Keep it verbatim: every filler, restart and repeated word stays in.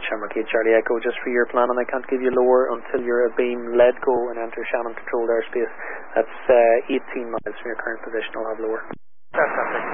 Shamrock eight Charlie Echo, just for your plan, and I can't give you lower until you're a beam lead go and enter Shannon controlled airspace. That's uh, eighteen miles from your current position. I'll have lower. That's something.